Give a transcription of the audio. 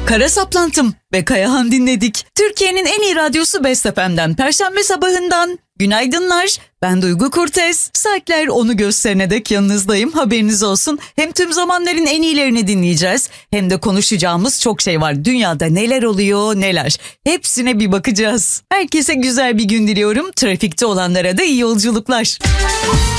Kara Saplantım ve Kayahan dinledik. Türkiye'nin en iyi radyosu Best FM'den Perşembe sabahından günaydınlar. Ben Duygu Kurtez. Saatler onu gösterene dek yanınızdayım. Haberiniz olsun. Hem tüm zamanların en iyilerini dinleyeceğiz. Hem de konuşacağımız çok şey var. Dünyada neler oluyor neler. Hepsine bir bakacağız. Herkese güzel bir gün diliyorum. Trafikte olanlara da iyi yolculuklar.